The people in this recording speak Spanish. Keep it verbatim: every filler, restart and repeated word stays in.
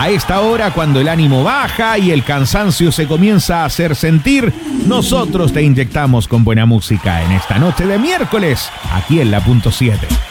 A esta hora, cuando el ánimo baja y el cansancio se comienza a hacer sentir, nosotros te inyectamos con buena música en esta noche de miércoles, aquí en La Punto siete.